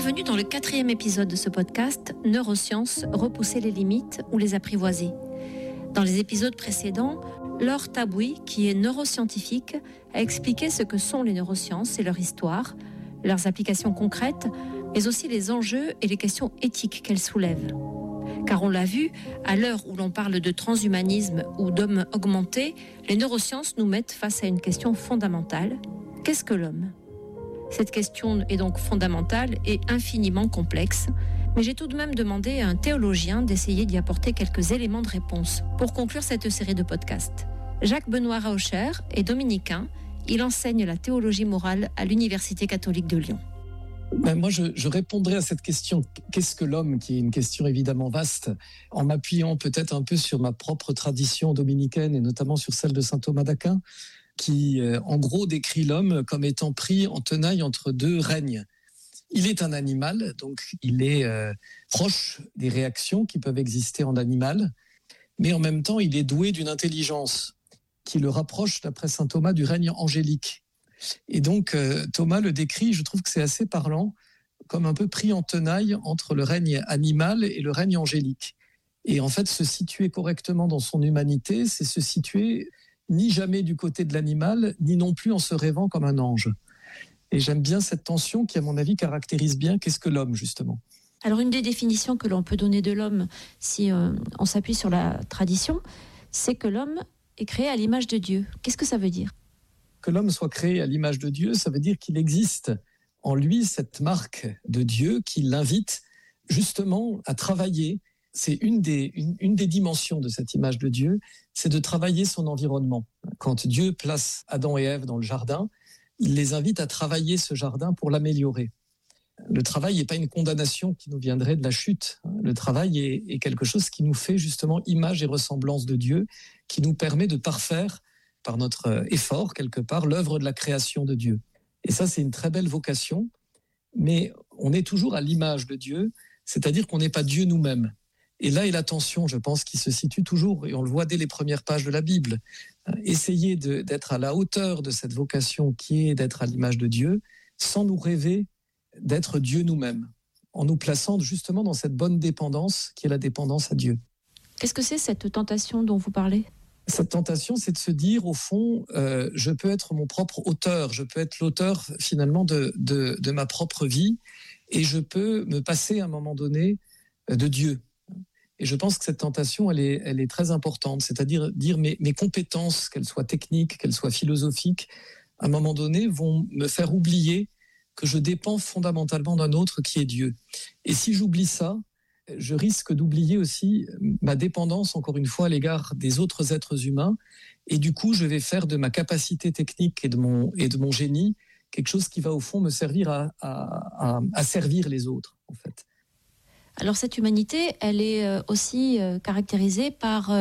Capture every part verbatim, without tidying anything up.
Bienvenue dans le quatrième épisode de ce podcast « Neurosciences, repousser les limites ou les apprivoiser ». Dans les épisodes précédents, Laure Tabouy, qui est neuroscientifique, a expliqué ce que sont les neurosciences et leur histoire, leurs applications concrètes, mais aussi les enjeux et les questions éthiques qu'elles soulèvent. Car on l'a vu, à l'heure où l'on parle de transhumanisme ou d'homme augmenté, les neurosciences nous mettent face à une question fondamentale. Qu'est-ce que l'homme ? Cette question est donc fondamentale et infiniment complexe, mais j'ai tout de même demandé à un théologien d'essayer d'y apporter quelques éléments de réponse pour conclure cette série de podcasts. Jacques-Benoît Rauscher est dominicain, il enseigne la théologie morale à l'Université catholique de Lyon. Ben moi, je, je répondrai à cette question « Qu'est-ce que l'homme ?» qui est une question évidemment vaste, en m'appuyant peut-être un peu sur ma propre tradition dominicaine et notamment sur celle de saint Thomas d'Aquin, qui, euh, en gros, décrit l'homme comme étant pris en tenaille entre deux règnes. Il est un animal, donc il est euh, proche des réactions qui peuvent exister en animal, mais en même temps, il est doué d'une intelligence qui le rapproche, d'après saint Thomas, du règne angélique. Et donc, euh, Thomas le décrit, je trouve que c'est assez parlant, comme un peu pris en tenaille entre le règne animal et le règne angélique. Et en fait, se situer correctement dans son humanité, c'est se situer ni jamais du côté de l'animal, ni non plus en se rêvant comme un ange. Et j'aime bien cette tension qui, à mon avis, caractérise bien qu'est-ce que l'homme, justement. Alors, une des définitions que l'on peut donner de l'homme, si euh, on s'appuie sur la tradition, c'est que l'homme est créé à l'image de Dieu. Qu'est-ce que ça veut dire ? Que l'homme soit créé à l'image de Dieu, ça veut dire qu'il existe en lui cette marque de Dieu qui l'invite justement à travailler. C'est une des, une, une des dimensions de cette image de Dieu, c'est de travailler son environnement. Quand Dieu place Adam et Ève dans le jardin, il les invite à travailler ce jardin pour l'améliorer. Le travail n'est pas une condamnation qui nous viendrait de la chute. Le travail est, est quelque chose qui nous fait justement image et ressemblance de Dieu, qui nous permet de parfaire, par notre effort, quelque part, l'œuvre de la création de Dieu. Et ça, c'est une très belle vocation, mais on est toujours à l'image de Dieu, c'est-à-dire qu'on n'est pas Dieu nous-mêmes. Et là est la tension, je pense, qui se situe toujours, et on le voit dès les premières pages de la Bible. Essayer de, d'être à la hauteur de cette vocation qui est d'être à l'image de Dieu, sans nous rêver d'être Dieu nous-mêmes, en nous plaçant justement dans cette bonne dépendance qui est la dépendance à Dieu. Qu'est-ce que c'est cette tentation dont vous parlez ? Cette tentation, c'est de se dire, au fond, euh, je peux être mon propre auteur, je peux être l'auteur finalement de, de, de ma propre vie, et je peux me passer à un moment donné de Dieu. Et je pense que cette tentation, elle est, elle est très importante, c'est-à-dire dire mes, mes compétences, qu'elles soient techniques, qu'elles soient philosophiques, à un moment donné, vont me faire oublier que je dépends fondamentalement d'un autre qui est Dieu. Et si j'oublie ça, je risque d'oublier aussi ma dépendance, encore une fois, à l'égard des autres êtres humains. Et du coup, je vais faire de ma capacité technique et de mon, et de mon génie quelque chose qui va, au fond, me servir à, à, à, à servir les autres, en fait. Alors, cette humanité, elle est aussi caractérisée par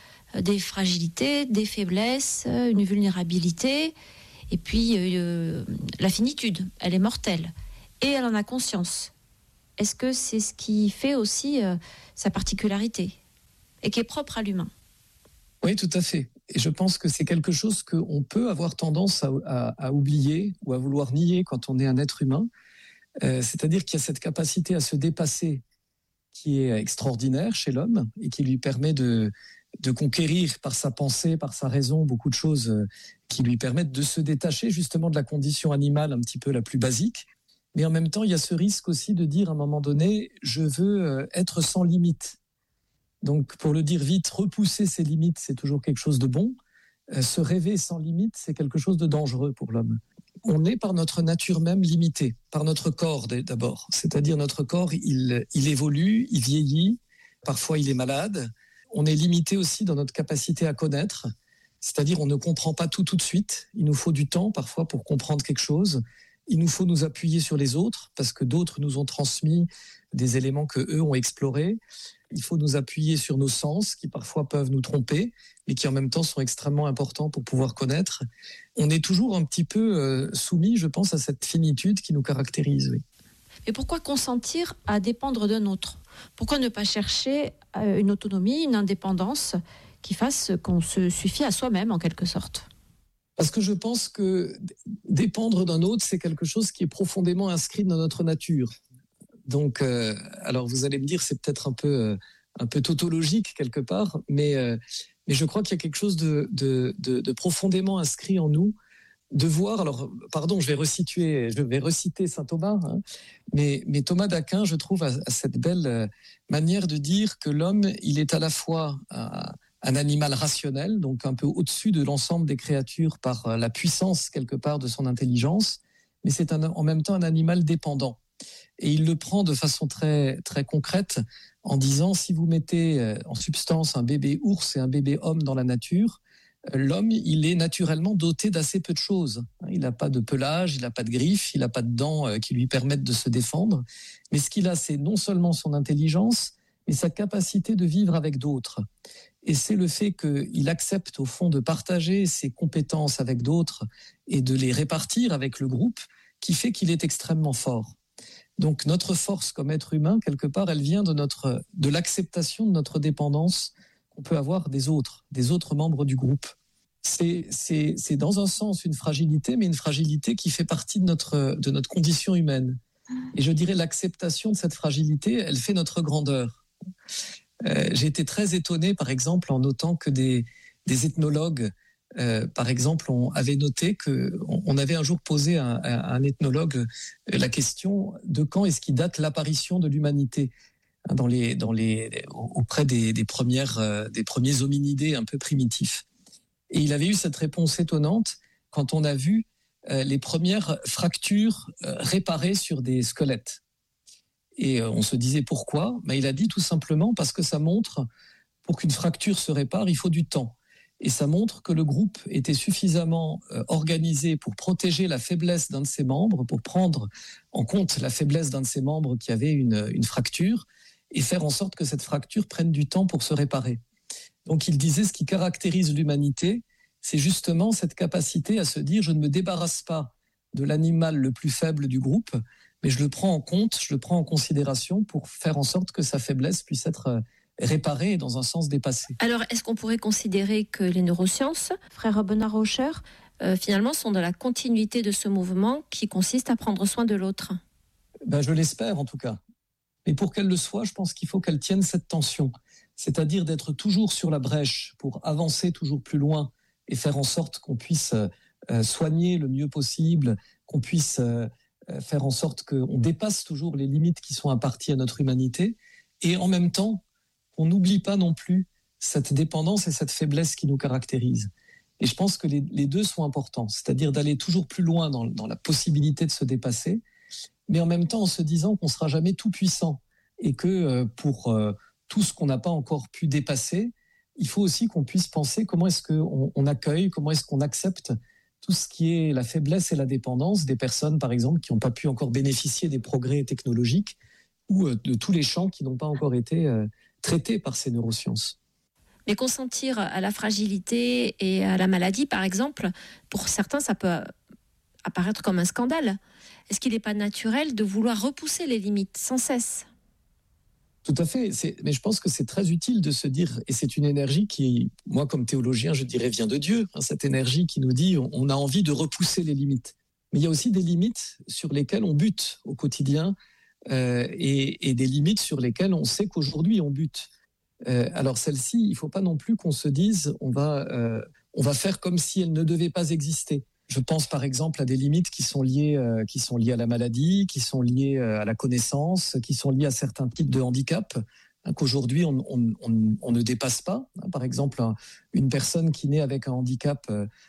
des fragilités, des faiblesses, une vulnérabilité, et puis euh, la finitude. Elle est mortelle. Et elle en a conscience. Est-ce que c'est ce qui fait aussi euh, sa particularité et qui est propre à l'humain ? Oui, tout à fait. Et je pense que c'est quelque chose qu'on peut avoir tendance à, à, à oublier ou à vouloir nier quand on est un être humain. Euh, c'est-à-dire qu'il y a cette capacité à se dépasser qui est extraordinaire chez l'homme et qui lui permet de, de conquérir par sa pensée, par sa raison, beaucoup de choses qui lui permettent de se détacher justement de la condition animale un petit peu la plus basique. Mais en même temps, il y a ce risque aussi de dire à un moment donné, je veux être sans limite. Donc, pour le dire vite, repousser ses limites, c'est toujours quelque chose de bon. Se rêver sans limite, c'est quelque chose de dangereux pour l'homme. On est par notre nature même limité, par notre corps d'abord. C'est-à-dire notre corps, il, il évolue, il vieillit, parfois il est malade. On est limité aussi dans notre capacité à connaître. C'est-à-dire on ne comprend pas tout tout de suite. Il nous faut du temps parfois pour comprendre quelque chose. Il nous faut nous appuyer sur les autres parce que d'autres nous ont transmis des éléments que eux ont explorés. Il faut nous appuyer sur nos sens qui parfois peuvent nous tromper, mais qui en même temps sont extrêmement importants pour pouvoir connaître. On est toujours un petit peu euh, soumis, je pense, à cette finitude qui nous caractérise. Oui. Mais pourquoi consentir à dépendre d'un autre ? Pourquoi ne pas chercher une autonomie, une indépendance qui fasse qu'on se suffit à soi-même en quelque sorte ? Parce que je pense que dépendre d'un autre, c'est quelque chose qui est profondément inscrit dans notre nature. Donc, euh, alors vous allez me dire, c'est peut-être un peu, euh, un peu tautologique quelque part, mais, euh, mais je crois qu'il y a quelque chose de, de, de, de profondément inscrit en nous, de voir, alors, pardon, je vais resituer, je vais reciter saint Thomas, hein, mais, mais Thomas d'Aquin, je trouve, a, a cette belle manière de dire que l'homme, il est à la fois un, un animal rationnel, donc un peu au-dessus de l'ensemble des créatures par la puissance, quelque part, de son intelligence, mais c'est un, en même temps un animal dépendant. Et il le prend de façon très, très concrète en disant, si vous mettez en substance un bébé ours et un bébé homme dans la nature, l'homme, il est naturellement doté d'assez peu de choses. Il n'a pas de pelage, il n'a pas de griffes, il n'a pas de dents qui lui permettent de se défendre. Mais ce qu'il a, c'est non seulement son intelligence, mais sa capacité de vivre avec d'autres. Et c'est le fait qu'il accepte, au fond, de partager ses compétences avec d'autres et de les répartir avec le groupe qui fait qu'il est extrêmement fort. Donc notre force comme être humain, quelque part, elle vient de, notre, de l'acceptation de notre dépendance qu'on peut avoir des autres, des autres membres du groupe. C'est, c'est, c'est dans un sens une fragilité, mais une fragilité qui fait partie de notre, de notre condition humaine. Et je dirais l'acceptation de cette fragilité, elle fait notre grandeur. Euh, j'ai été très étonné, par exemple, en notant que des, des ethnologues, euh, par exemple, on avait noté qu'on on avait un jour posé à, à un ethnologue la question de quand est-ce qu'il date l'apparition de l'humanité dans les, dans les, auprès des, des, premières, euh, des premiers hominidés un peu primitifs. Et il avait eu cette réponse étonnante quand on a vu euh, les premières fractures euh, réparées sur des squelettes. Et euh, on se disait pourquoi ? Ben, il a dit tout simplement parce que ça montre, pour qu'une fracture se répare, il faut du temps. Et ça montre que le groupe était suffisamment euh, organisé pour protéger la faiblesse d'un de ses membres, pour prendre en compte la faiblesse d'un de ses membres qui avait une, une fracture, et faire en sorte que cette fracture prenne du temps pour se réparer. Donc il disait, ce qui caractérise l'humanité, c'est justement cette capacité à se dire, je ne me débarrasse pas de l'animal le plus faible du groupe, mais je le prends en compte, je le prends en considération pour faire en sorte que sa faiblesse puisse être réparée et dans un sens dépassée. Alors, est-ce qu'on pourrait considérer que les neurosciences, frère Bernard Raucher, euh, finalement sont dans la continuité de ce mouvement qui consiste à prendre soin de l'autre ? Ben, je l'espère en tout cas. Mais pour qu'elle le soit, je pense qu'il faut qu'elle tienne cette tension, c'est-à-dire d'être toujours sur la brèche pour avancer toujours plus loin et faire en sorte qu'on puisse euh, soigner le mieux possible, qu'on puisse euh, faire en sorte qu'on dépasse toujours les limites qui sont imparties à notre humanité, et en même temps, on n'oublie pas non plus cette dépendance et cette faiblesse qui nous caractérisent. Et je pense que les, les deux sont importants, c'est-à-dire d'aller toujours plus loin dans, dans la possibilité de se dépasser, mais en même temps en se disant qu'on ne sera jamais tout puissant et que euh, pour euh, tout ce qu'on n'a pas encore pu dépasser, il faut aussi qu'on puisse penser comment est-ce qu'on on accueille, comment est-ce qu'on accepte tout ce qui est la faiblesse et la dépendance des personnes, par exemple, qui n'ont pas pu encore bénéficier des progrès technologiques ou euh, de tous les champs qui n'ont pas encore été euh, traités par ces neurosciences. Mais consentir à la fragilité et à la maladie, par exemple, pour certains, ça peut apparaître comme un scandale. Est-ce qu'il n'est pas naturel de vouloir repousser les limites sans cesse ? Tout à fait, c'est, mais je pense que c'est très utile de se dire, et c'est une énergie qui, moi comme théologien, je dirais vient de Dieu, hein, cette énergie qui nous dit on, on a envie de repousser les limites. Mais il y a aussi des limites sur lesquelles on bute au quotidien euh, et, et des limites sur lesquelles on sait qu'aujourd'hui on bute. Euh, alors celle-ci, il ne faut pas non plus qu'on se dise on va, euh, on va faire comme si elle ne devait pas exister. Je pense par exemple à des limites qui sont liées, euh, qui sont liées à la maladie, qui sont liées euh, à la connaissance, qui sont liées à certains types de handicap, hein, qu'aujourd'hui on, on, on, on ne dépasse pas. Hein, par exemple, un, une personne qui naît avec un handicap,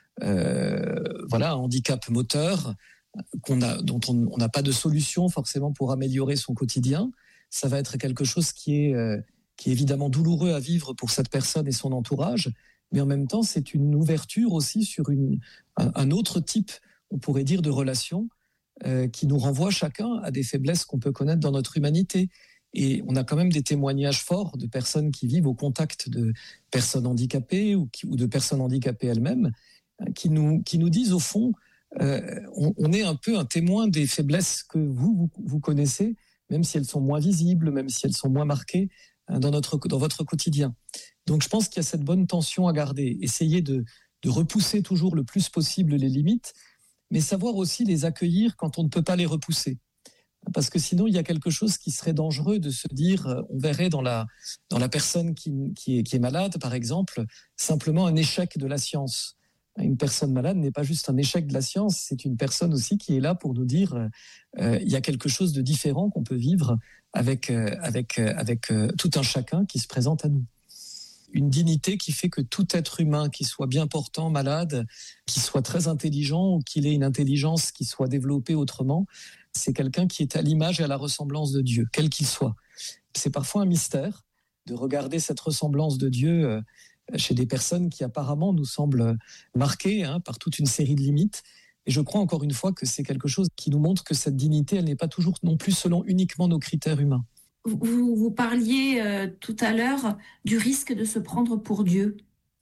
euh, voilà, un handicap moteur, qu'on a, dont on n'a pas de solution forcément pour améliorer son quotidien, ça va être quelque chose qui est, euh, qui est évidemment douloureux à vivre pour cette personne et son entourage. Mais en même temps, c'est une ouverture aussi sur une, un, un autre type, on pourrait dire, de relation euh, qui nous renvoie chacun à des faiblesses qu'on peut connaître dans notre humanité. Et on a quand même des témoignages forts de personnes qui vivent au contact de personnes handicapées ou, qui, ou de personnes handicapées elles-mêmes, hein, qui, nous, qui nous disent au fond, euh, on, on est un peu un témoin des faiblesses que vous, vous, vous connaissez, même si elles sont moins visibles, même si elles sont moins marquées hein, dans, notre, dans votre quotidien. Donc je pense qu'il y a cette bonne tension à garder, essayer de, de repousser toujours le plus possible les limites, mais savoir aussi les accueillir quand on ne peut pas les repousser. Parce que sinon, il y a quelque chose qui serait dangereux de se dire, on verrait dans la, dans la personne qui, qui, est, qui est malade, par exemple, simplement un échec de la science. Une personne malade n'est pas juste un échec de la science, c'est une personne aussi qui est là pour nous dire euh, il y a quelque chose de différent qu'on peut vivre avec, euh, avec, euh, avec euh, tout un chacun qui se présente à nous. Une dignité qui fait que tout être humain, qu'il soit bien portant, malade, qu'il soit très intelligent ou qu'il ait une intelligence qui soit développée autrement, c'est quelqu'un qui est à l'image et à la ressemblance de Dieu, quel qu'il soit. C'est parfois un mystère de regarder cette ressemblance de Dieu chez des personnes qui apparemment nous semblent marquées hein, par toute une série de limites. Et je crois encore une fois que c'est quelque chose qui nous montre que cette dignité, elle n'est pas toujours non plus selon uniquement nos critères humains. Vous, vous parliez euh, tout à l'heure du risque de se prendre pour Dieu.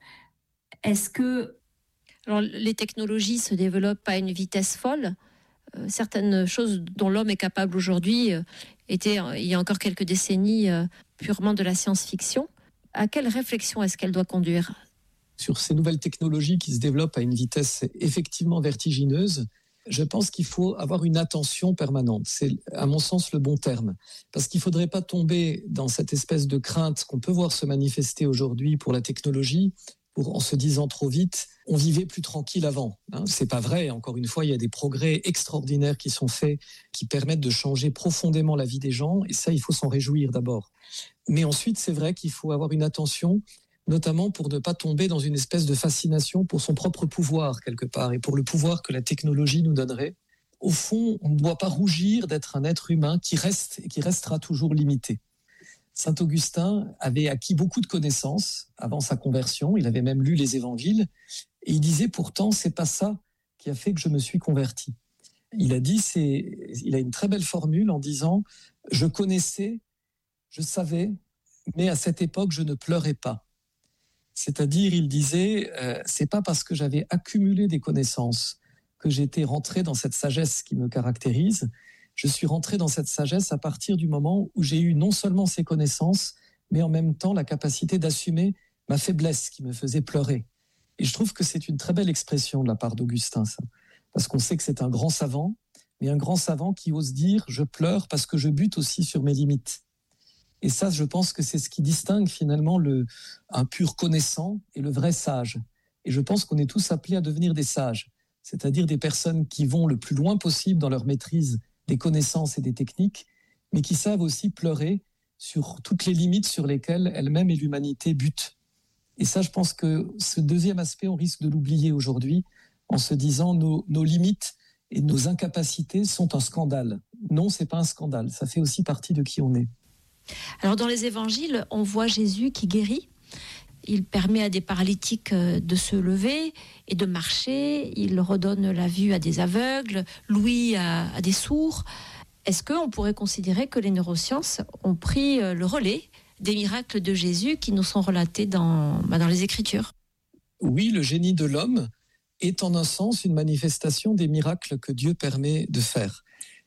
Est-ce que... Alors, les technologies se développent à une vitesse folle. Euh, certaines choses dont l'homme est capable aujourd'hui euh, étaient, euh, il y a encore quelques décennies, euh, purement de la science-fiction. À quelle réflexion est-ce qu'elle doit conduire ? Sur ces nouvelles technologies qui se développent à une vitesse effectivement vertigineuse, je pense qu'il faut avoir une attention permanente. C'est, à mon sens, le bon terme. Parce qu'il ne faudrait pas tomber dans cette espèce de crainte qu'on peut voir se manifester aujourd'hui pour la technologie, pour, en se disant trop vite, on vivait plus tranquille avant. Hein, c'est pas vrai. Encore une fois, il y a des progrès extraordinaires qui sont faits, qui permettent de changer profondément la vie des gens. Et ça, il faut s'en réjouir d'abord. Mais ensuite, c'est vrai qu'il faut avoir une attention, notamment pour ne pas tomber dans une espèce de fascination pour son propre pouvoir, quelque part, et pour le pouvoir que la technologie nous donnerait. Au fond, on ne doit pas rougir d'être un être humain qui reste et qui restera toujours limité. Saint Augustin avait acquis beaucoup de connaissances avant sa conversion, il avait même lu les évangiles, et il disait pourtant, c'est pas ça qui a fait que je me suis converti. Il a dit, c'est, il a une très belle formule en disant, je connaissais, je savais, mais à cette époque, je ne pleurais pas. C'est-à-dire, il disait, euh, c'est pas parce que j'avais accumulé des connaissances que j'étais rentré dans cette sagesse qui me caractérise. Je suis rentré dans cette sagesse à partir du moment où j'ai eu non seulement ces connaissances, mais en même temps la capacité d'assumer ma faiblesse qui me faisait pleurer. Et je trouve que c'est une très belle expression de la part d'Augustin, ça. Parce qu'on sait que c'est un grand savant, mais un grand savant qui ose dire « je pleure parce que je bute aussi sur mes limites ». Et ça, je pense que c'est ce qui distingue finalement le, un pur connaissant et le vrai sage. Et je pense qu'on est tous appelés à devenir des sages, c'est-à-dire des personnes qui vont le plus loin possible dans leur maîtrise des connaissances et des techniques, mais qui savent aussi pleurer sur toutes les limites sur lesquelles elles-mêmes et l'humanité butent. Et ça, je pense que ce deuxième aspect, on risque de l'oublier aujourd'hui en se disant nos, nos limites et nos incapacités sont un scandale. Non, c'est pas un scandale, ça fait aussi partie de qui on est. Alors dans les évangiles, on voit Jésus qui guérit. Il permet à des paralytiques de se lever et de marcher. Il redonne la vue à des aveugles, l'ouïe à, à des sourds. Est-ce qu'on pourrait considérer que les neurosciences ont pris le relais des miracles de Jésus qui nous sont relatés dans, bah dans les Écritures ? Oui, le génie de l'homme est en un sens une manifestation des miracles que Dieu permet de faire.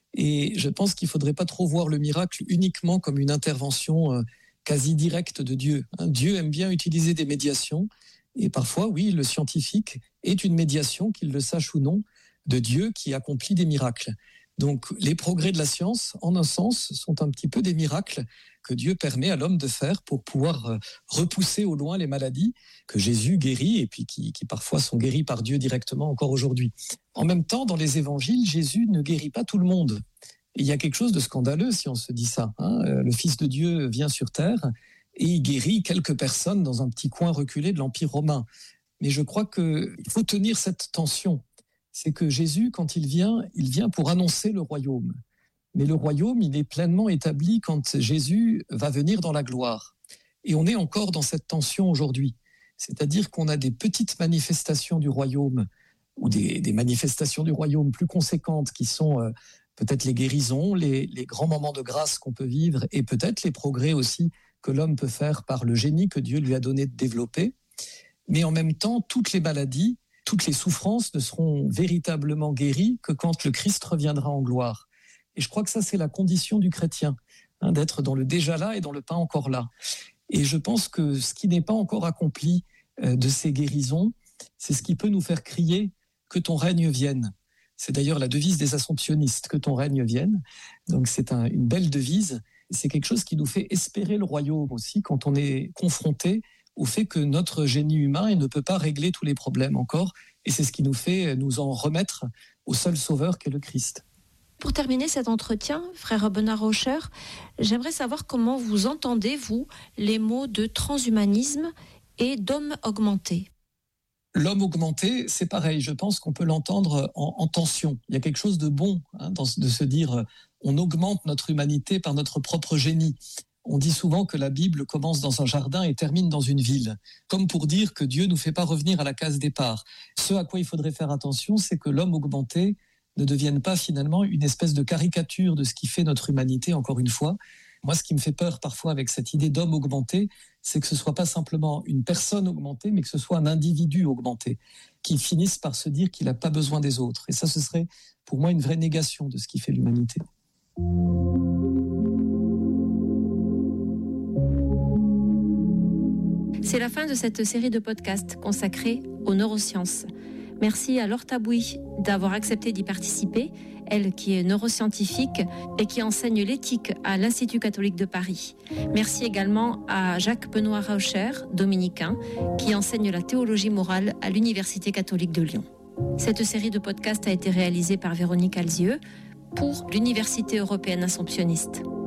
Et je pense qu'il ne faudrait pas trop voir le miracle uniquement comme une intervention euh, quasi directe de Dieu. Hein, Dieu aime bien utiliser des médiations, et parfois, oui, le scientifique est une médiation, qu'il le sache ou non, de Dieu qui accomplit des miracles. Donc, les progrès de la science, en un sens, sont un petit peu des miracles que Dieu permet à l'homme de faire pour pouvoir repousser au loin les maladies que Jésus guérit et puis qui, qui parfois sont guéries par Dieu directement encore aujourd'hui. En même temps, dans les évangiles, Jésus ne guérit pas tout le monde. Et il y a quelque chose de scandaleux si on se dit ça. Hein. Le Fils de Dieu vient sur terre et il guérit quelques personnes dans un petit coin reculé de l'Empire romain. Mais je crois qu'il faut tenir cette tension. C'est que Jésus, quand il vient, il vient pour annoncer le royaume. Mais le royaume, il est pleinement établi quand Jésus va venir dans la gloire. Et on est encore dans cette tension aujourd'hui. C'est-à-dire qu'on a des petites manifestations du royaume, ou des, des manifestations du royaume plus conséquentes qui sont euh, peut-être les guérisons, les, les grands moments de grâce qu'on peut vivre, et peut-être les progrès aussi que l'homme peut faire par le génie que Dieu lui a donné de développer. Mais en même temps, toutes les maladies, toutes les souffrances ne seront véritablement guéries que quand le Christ reviendra en gloire. Et je crois que ça, c'est la condition du chrétien, hein, d'être dans le déjà là et dans le pas encore là. Et je pense que ce qui n'est pas encore accompli euh, de ces guérisons, c'est ce qui peut nous faire crier que ton règne vienne. C'est d'ailleurs la devise des assomptionnistes, que ton règne vienne. Donc c'est un, une belle devise. C'est quelque chose qui nous fait espérer le royaume aussi quand on est confronté au fait que notre génie humain il ne peut pas régler tous les problèmes encore. Et c'est ce qui nous fait nous en remettre au seul sauveur qu'est le Christ. Pour terminer cet entretien, frère Bernard Rauscher, j'aimerais savoir comment vous entendez, vous, les mots de transhumanisme et d'homme augmenté. L'homme augmenté, c'est pareil, je pense qu'on peut l'entendre en, en tension. Il y a quelque chose de bon hein, dans, de se dire on augmente notre humanité par notre propre génie. On dit souvent que la Bible commence dans un jardin et termine dans une ville, comme pour dire que Dieu ne nous fait pas revenir à la case départ. Ce à quoi il faudrait faire attention, c'est que l'homme augmenté ne devienne pas finalement une espèce de caricature de ce qui fait notre humanité, encore une fois. Moi, ce qui me fait peur parfois avec cette idée d'homme augmenté, c'est que ce ne soit pas simplement une personne augmentée, mais que ce soit un individu augmenté, qui finisse par se dire qu'il n'a pas besoin des autres. Et ça, ce serait pour moi une vraie négation de ce qui fait l'humanité. C'est la fin de cette série de podcasts consacrée aux neurosciences. Merci à Laure Tabouy d'avoir accepté d'y participer, elle qui est neuroscientifique et qui enseigne l'éthique à l'Institut catholique de Paris. Merci également à Jacques-Benoît Rauscher, dominicain, qui enseigne la théologie morale à l'Université catholique de Lyon. Cette série de podcasts a été réalisée par Véronique Alzieux pour l'Université européenne assomptionniste.